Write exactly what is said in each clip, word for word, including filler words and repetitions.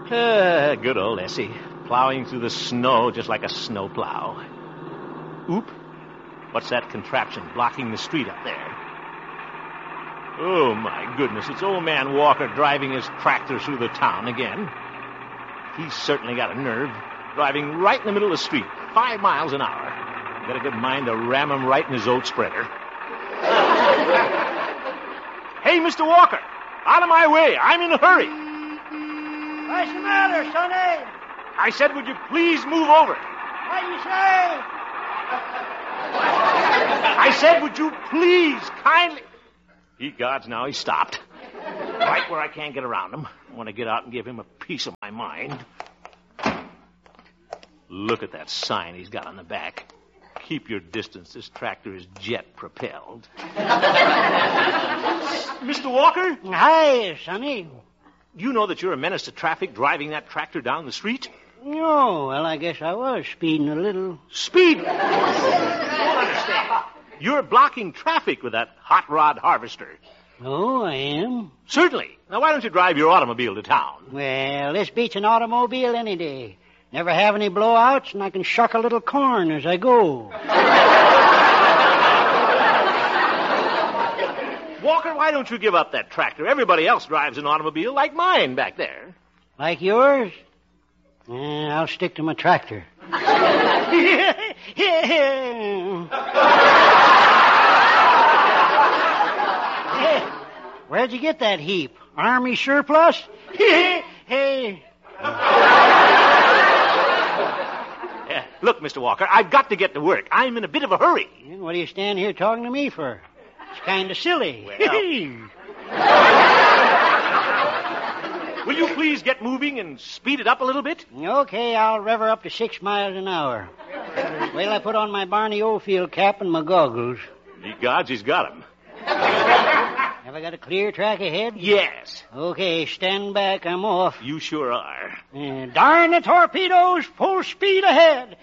Uh, good old Essie, plowing through the snow just like a snowplow. Oop. What's that contraption blocking the street up there? Oh, my goodness, it's old man Walker driving his tractor through the town again. He's certainly got a nerve, driving right in the middle of the street, five miles an hour. Got a good mind to ram him right in his oat spreader. Hey, Mister Walker, out of my way. I'm in a hurry. What's the matter, Sonny? I said, would you please move over? What do you say? I said, would you please kindly... Ye gods, now he stopped. Right where I can't get around him. I want to get out and give him a piece of my mind. Look at that sign he's got on the back. Keep your distance. This tractor is jet-propelled. Mister Walker? Hi, Sonny. You know that you're a menace to traffic driving that tractor down the street? No, well, I guess I was speeding a little. Speed? You don't understand. You're blocking traffic with that hot rod harvester. Oh, I am? Certainly. Now, why don't you drive your automobile to town? Well, this beats an automobile any day. Never have any blowouts, and I can shuck a little corn as I go. Walker, why don't you give up that tractor? Everybody else drives an automobile like mine back there. Like yours? Uh, I'll stick to my tractor. Hey, where'd you get that heap? Army surplus? Hey. Yeah, look, Mister Walker, I've got to get to work. I'm in a bit of a hurry. What do you stand here talking to me for? It's kind of silly. Well... Will you please get moving and speed it up a little bit? Okay, I'll rev her up to six miles an hour. Well, I put on my Barney Oldfield cap and my goggles. Ye gods, he's got 'em. Have I got a clear track ahead? Yes. Okay, stand back. I'm off. You sure are. Uh, darn the torpedoes, full speed ahead.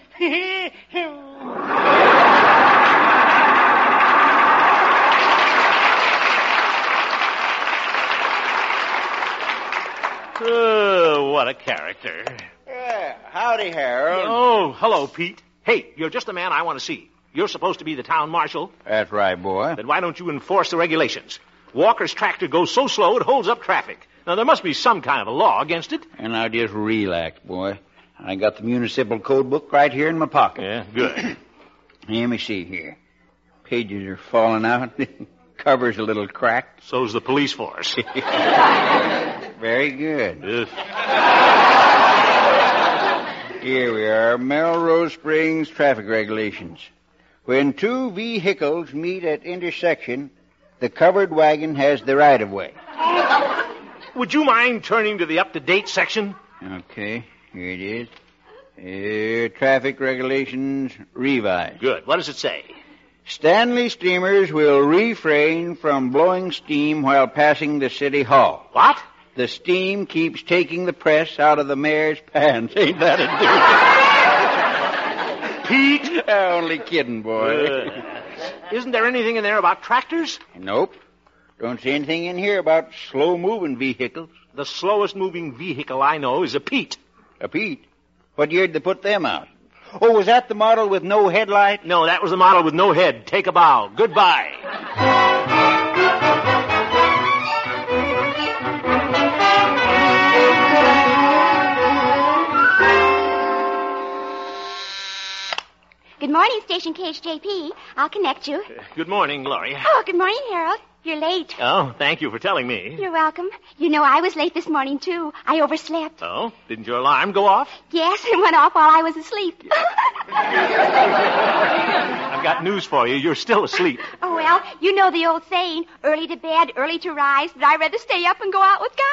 Oh, what a character. Yeah, howdy, Harold. Oh, hello, Pete. Hey, you're just the man I want to see. You're supposed to be the town marshal. That's right, boy. Then why don't you enforce the regulations? Walker's tractor goes so slow it holds up traffic. Now, there must be some kind of a law against it. And now just relax, boy. I got the municipal code book right here in my pocket. Yeah, good. Let me see here. Pages are falling out. Cover's a little cracked. So's the police force. Very good. Ugh. Here we are, Melrose Springs traffic regulations. When two vehicles meet at intersection, the covered wagon has the right-of-way. Would you mind turning to the up-to-date section? Okay, here it is. Uh, traffic regulations revised. Good. What does it say? Stanley steamers will refrain from blowing steam while passing the city hall. What? The steam keeps taking the press out of the mayor's pants. Ain't that a dude? Pete? Only kidding, boy. Uh, isn't there anything in there about tractors? Nope. Don't see anything in here about slow-moving vehicles. The slowest-moving vehicle I know is a Pete. A Pete? What year did they put them out? Oh, was that the model with no headlight? No, that was the model with no head. Take a bow. Goodbye. Good morning, Station K H J P. I'll connect you. Uh, good morning, Gloria. Oh, good morning, Harold. You're late. Oh, thank you for telling me. You're welcome. You know, I was late this morning, too. I overslept. Oh? Didn't your alarm go off? Yes, it went off while I was asleep. I've got news for you. You're still asleep. Oh, well, you know the old saying, early to bed, early to rise, but I'd rather stay up and go out with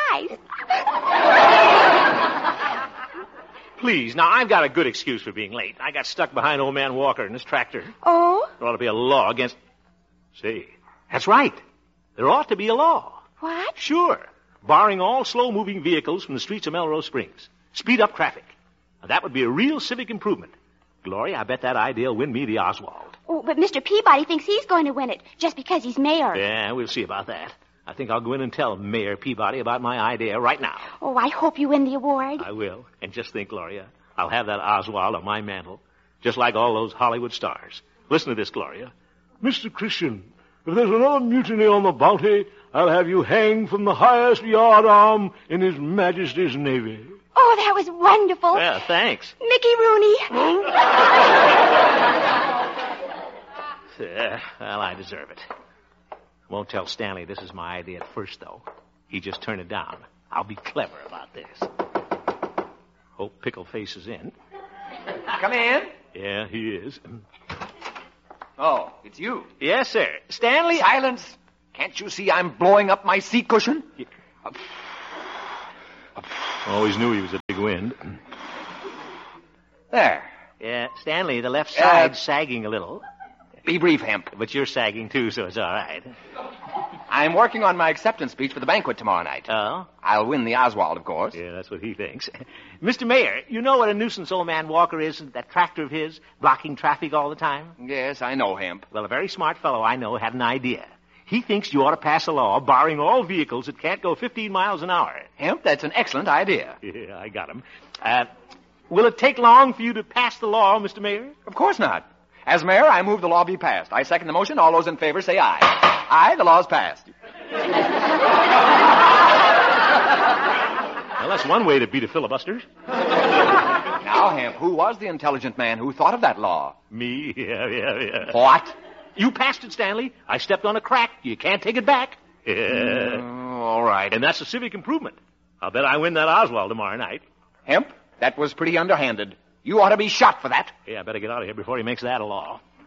guys. Please, now, I've got a good excuse for being late. I got stuck behind old man Walker in his tractor. Oh? There ought to be a law against... See, that's right. There ought to be a law. What? Sure. Barring all slow-moving vehicles from the streets of Melrose Springs. Speed up traffic. Now, that would be a real civic improvement. Gloria, I bet that idea will win me the Oswald. Oh, but Mister Peabody thinks he's going to win it just because he's mayor. Yeah, we'll see about that. I think I'll go in and tell Mayor Peabody about my idea right now. Oh, I hope you win the award. I will. And just think, Gloria, I'll have that Oswald on my mantle, just like all those Hollywood stars. Listen to this, Gloria. Mister Christian, if there's another mutiny on the Bounty, I'll have you hanged from the highest yard arm in His Majesty's Navy. Oh, that was wonderful. Well, thanks. Mickey Rooney. uh, well, I deserve it. Won't tell Stanley this is my idea at first, though. He just turned it down. I'll be clever about this. Hope Pickleface is in. Come in. Yeah, he is. Oh, it's you. Yes, sir. Stanley... Silence. Can't you see I'm blowing up my seat cushion? Yeah. Always knew he was a big wind. There. Yeah, Stanley, the left side's Uh, sagging a little. Be brief, Hemp. But you're sagging, too, so it's all right. I'm working on my acceptance speech for the banquet tomorrow night. Oh? I'll win the Oswald, of course. Yeah, that's what he thinks. Mister Mayor, you know what a nuisance old man Walker is, that tractor of his, blocking traffic all the time? Yes, I know, Hemp. Well, a very smart fellow I know had an idea. He thinks you ought to pass a law barring all vehicles that can't go fifteen miles an hour. Hemp, that's an excellent idea. Yeah, I got him. Uh, will it take long for you to pass the law, Mister Mayor? Of course not. As mayor, I move the law be passed. I second the motion. All those in favor say aye. Aye, the law's passed. Well, that's one way to beat a filibuster. Now, Hemp, who was the intelligent man who thought of that law? Me? Yeah, yeah, yeah. What? You passed it, Stanley. I stepped on a crack. You can't take it back. Yeah. Mm, all right. And that's a civic improvement. I'll bet I win that Oswald tomorrow night. Hemp, that was pretty underhanded. You ought to be shot for that. Yeah, I better get out of here before he makes that a law.